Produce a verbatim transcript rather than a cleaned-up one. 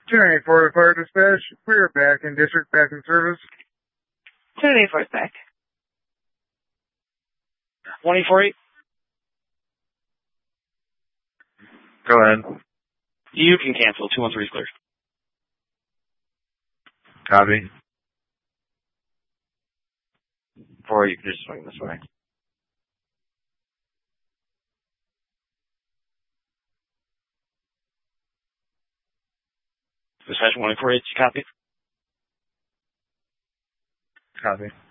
ten eighty-four Fire Dispatch. We are back in district, back in service. ten eighty-four is back. one eight four eight. Go ahead. You can cancel. two one three is clear. Copy. Or you can just swing this way. Dispatch one eight four eight, you copy? Copy.